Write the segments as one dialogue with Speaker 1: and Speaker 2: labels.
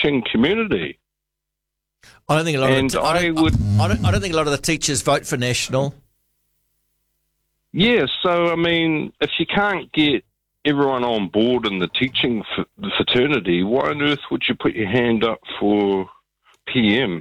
Speaker 1: teaching community.
Speaker 2: I don't think a lot I don't think a lot of the teachers vote for National.
Speaker 1: Yeah, so, I mean, if you can't get everyone on board in the teaching fraternity, why on earth would you put your hand up for PM?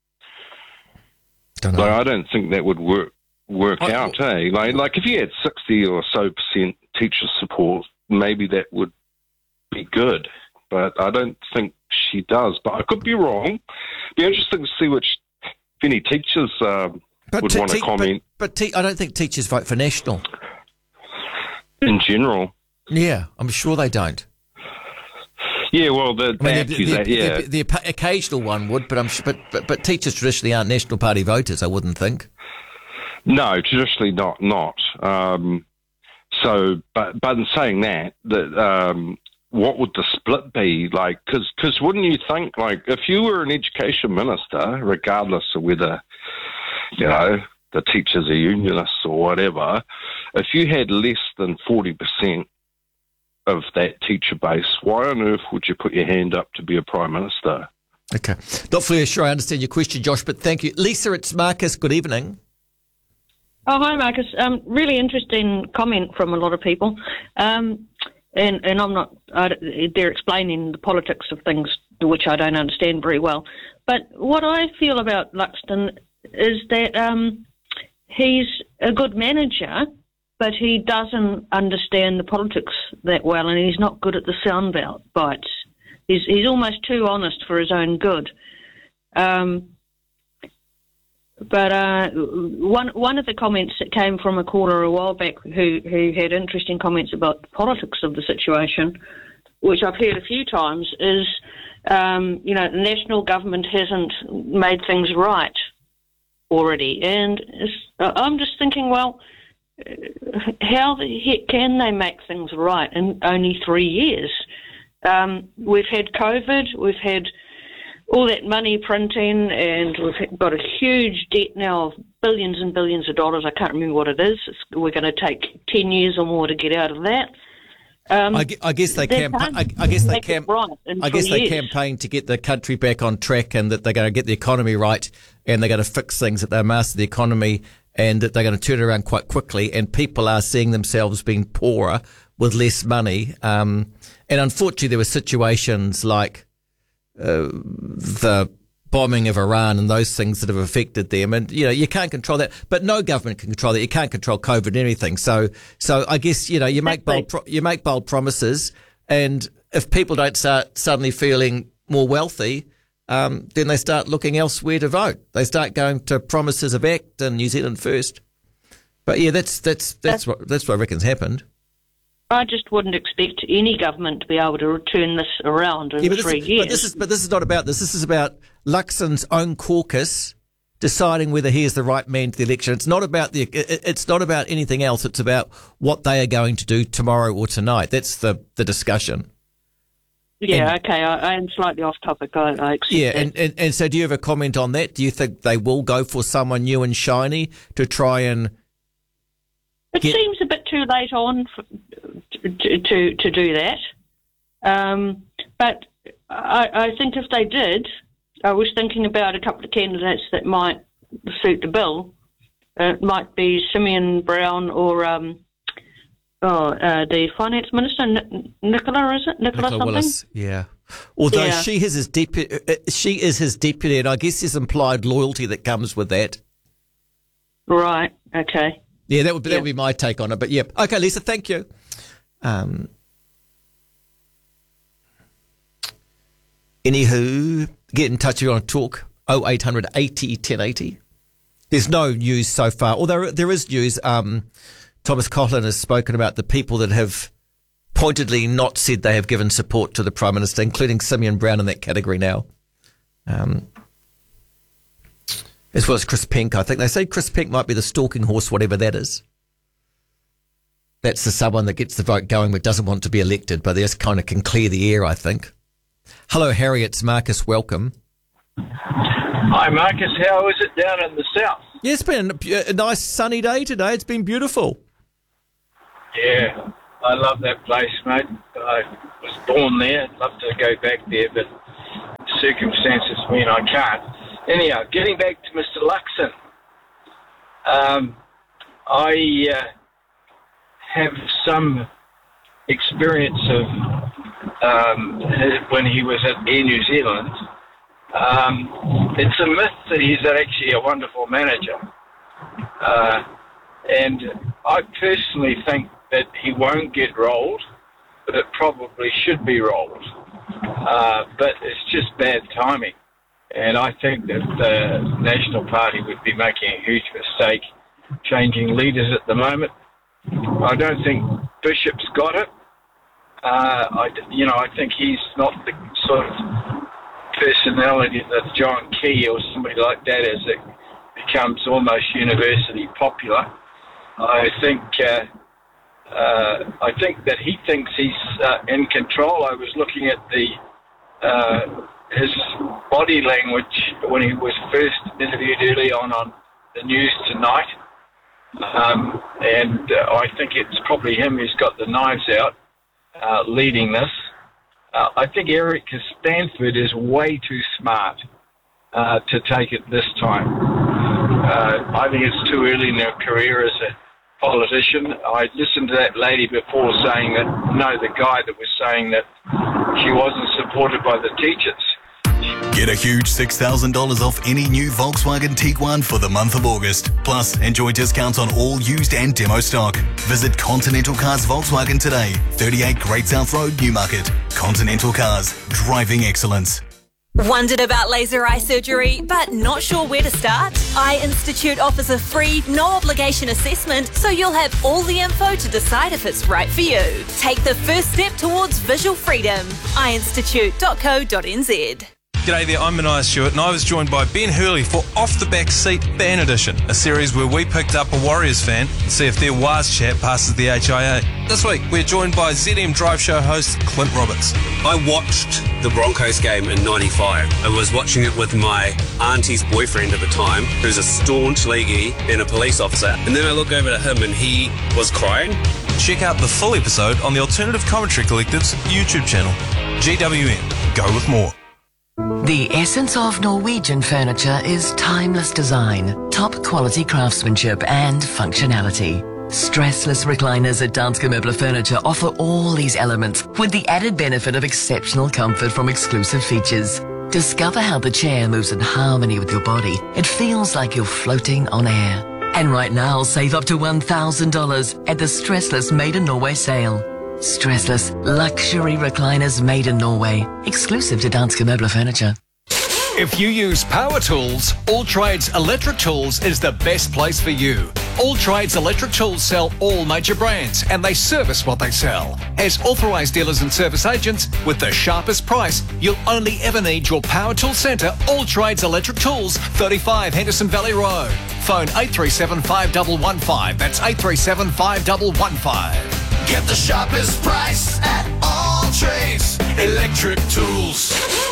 Speaker 2: Don't know.
Speaker 1: I don't think that would work out, eh? Like if you had 60 or so % teacher support, maybe that would be good. But I don't think she does. But I could be wrong. Be interesting to see if any teachers would want to comment.
Speaker 2: But I don't think teachers vote for National.
Speaker 1: In general.
Speaker 2: Yeah, I'm sure they don't.
Speaker 1: Yeah, well, the
Speaker 2: occasional one would, but teachers traditionally aren't National Party voters, I wouldn't think.
Speaker 1: No, traditionally not. But in saying that, what would the split be like? Because wouldn't you think, like, if you were an education minister, regardless of whether, the teachers are unionists or whatever, if you had less than 40% of that teacher base, why on earth would you put your hand up to be a Prime Minister?
Speaker 2: Okay. Not fully sure I understand your question, Josh, but thank you. Lisa, it's Marcus. Good evening.
Speaker 3: Oh, hi, Marcus. Really interesting comment from a lot of people. And I'm not, they're explaining the politics of things, which I don't understand very well. But what I feel about Luxton is that he's a good manager, but he doesn't understand the politics that well, and he's not good at the sound bites. He's almost too honest for his own good. But one of the comments that came from a caller a while back who had interesting comments about the politics of the situation, which I've heard a few times, is, the national government hasn't made things right already. And I'm just thinking, well, how the heck can they make things right in only 3 years? We've had COVID, we've had all that money printing, and we've got a huge debt now of billions and billions of dollars. I can't remember what it is. We're going to take 10 years or more to get out of that.
Speaker 2: I guess they campaign to get the country back on track, and that they're going to get the economy right, and they're going to fix things, that they'll master the economy, and that they're going to turn it around quite quickly. And people are seeing themselves being poorer with less money. And unfortunately, there were situations like the bombing of Iran and those things that have affected them. And, you can't control that, but no government can control that. You can't control COVID or anything. So I guess, you make bold promises, and if people don't start suddenly feeling more wealthy, then they start looking elsewhere to vote. They start going to promises of ACT and New Zealand First. But yeah, that's what I reckon's happened.
Speaker 3: I just wouldn't expect any government to be able to turn this around in 3 years.
Speaker 2: But this is not about this. This is about Luxon's own caucus deciding whether he is the right man to the election. It's not about It's not about anything else. It's about what they are going to do tomorrow or tonight. That's the discussion.
Speaker 3: Yeah. Okay. I am slightly off topic. I accept that.
Speaker 2: And so, do you have a comment on that? Do you think they will go for someone new and shiny to try and?
Speaker 3: It seems a bit too late on to do that. But I think if they did, I was thinking about a couple of candidates that might suit the bill. It might be Simeon Brown or the finance minister, Nicola, is it? Nicola something?
Speaker 2: Willis, yeah. Although she is his deputy, and I guess there's implied loyalty that comes with that.
Speaker 3: Right. Okay.
Speaker 2: Yeah, that would be my take on it. But yeah, okay, Lisa, thank you. Anywho, get in touch if you want to talk. 0800 80 1080. There's no news so far, although there is news. Thomas Coughlan has spoken about the people that have pointedly not said they have given support to the Prime Minister, including Simeon Brown in that category now. As well as Chris Penk. I think they say Chris Penk might be the stalking horse, whatever that is. That's the someone that gets the vote going but doesn't want to be elected, but they just kind of can clear the air, I think. Hello, Harry. It's Marcus. Welcome.
Speaker 4: Hi, Marcus. How is it down in the south?
Speaker 2: Yeah, it's been a nice sunny day today. It's been beautiful.
Speaker 4: Yeah, I love that place, mate. I was born there. I'd love to go back there, but circumstances mean I can't. Anyhow, getting back to Mr. Luxon, I have some experience of when he was at Air New Zealand. It's a myth that he's actually a wonderful manager. And I personally think that he won't get rolled, but it probably should be rolled. But it's just bad timing. And I think that the National Party would be making a huge mistake changing leaders at the moment. I don't think Bishop's got it. I think he's not the sort of personality that John Key or somebody like that is that becomes almost universally popular. I think that he thinks he's in control. I was looking at his body language when he was first interviewed early on the news tonight, and I think it's probably him who's got the knives out, leading this. I think Eric Stanford is way too smart to take it this time. I think it's too early in their career as a politician. I listened to that lady before saying that, the guy that was saying that she wasn't supported by the teachers.
Speaker 5: Get a huge $6,000 off any new Volkswagen Tiguan for the month of August. Plus, enjoy discounts on all used and demo stock. Visit Continental Cars Volkswagen today, 38 Great South Road, Newmarket. Continental Cars, driving excellence.
Speaker 6: Wondered about laser eye surgery, but not sure where to start? Eye Institute offers a free, no-obligation assessment, so you'll have all the info to decide if it's right for you. Take the first step towards visual freedom. eyeinstitute.co.nz.
Speaker 7: G'day there, I'm Mania Stewart and I was joined by Ben Hurley for Off the Back Seat Ban Edition, a series where we picked up a Warriors fan and see if their Waz chat passes the HIA. This week we're joined by ZM Drive Show host Clint Roberts.
Speaker 8: I watched the Broncos game in '95. I was watching it with my auntie's boyfriend at the time, who's a staunch leaguey and a police officer, and then I look over to him and he was crying.
Speaker 7: Check out the full episode on the Alternative Commentary Collective's YouTube channel. GWN, go with more.
Speaker 9: The essence of Norwegian furniture is timeless design, top quality craftsmanship and functionality. Stressless recliners at Danske Møbler Furniture offer all these elements with the added benefit of exceptional comfort from exclusive features. Discover how the chair moves in harmony with your body. It feels like you're floating on air. And right now, save up to $1,000 at the Stressless Made in Norway sale. Stressless luxury recliners made in Norway, exclusive to Danske Møbler Furniture.
Speaker 10: If you use power tools, All Trades Electric Tools is the best place for you. All Trades Electric Tools sell all major brands and they service what they sell. As authorised dealers and service agents, with the sharpest price, you'll only ever need your power tool centre, All Trades Electric Tools, 35 Henderson Valley Road. Phone 837 5115. That's 837 5115.
Speaker 11: Get the sharpest price at All Trades Electric Tools.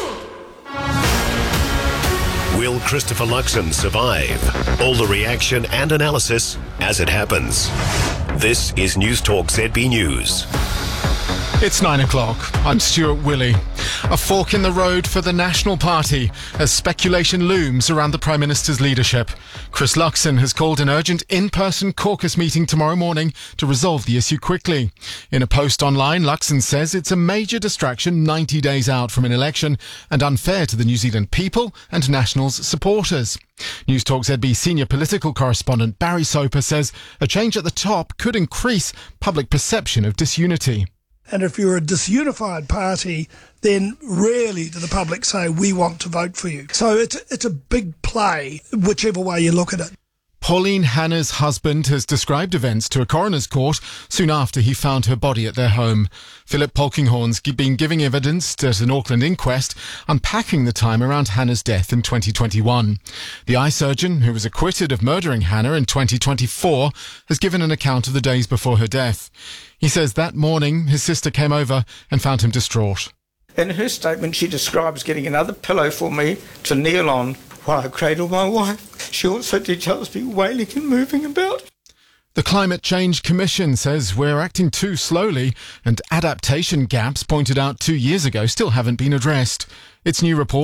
Speaker 12: Will Christopher Luxon survive? All the reaction and analysis as it happens. This is News Talk ZB News.
Speaker 13: It's 9 o'clock. I'm Stuart Willey. A fork in the road for the National Party as speculation looms around the Prime Minister's leadership. Chris Luxon has called an urgent in-person caucus meeting tomorrow morning to resolve the issue quickly. In a post online, Luxon says it's a major distraction 90 days out from an election and unfair to the New Zealand people and Nationals supporters. News Talk ZB senior political correspondent Barry Soper says a change at the top could increase public perception of disunity.
Speaker 14: And if you're a disunified party, then rarely do the public say, we want to vote for you. So it's a big play, whichever way you look at it.
Speaker 13: Pauline Hanna's husband has described events to a coroner's court soon after he found her body at their home. Philip Polkinghorn's been giving evidence at an Auckland inquest, unpacking the time around Hanna's death in 2021. The eye surgeon, who was acquitted of murdering Hanna in 2024, has given an account of the days before her death. He says that morning his sister came over and found him distraught.
Speaker 15: In her statement, she describes getting another pillow for me to kneel on while I cradle my wife. She also details me wailing and moving about.
Speaker 13: The Climate Change Commission says we're acting too slowly and adaptation gaps pointed out 2 years ago still haven't been addressed. Its new report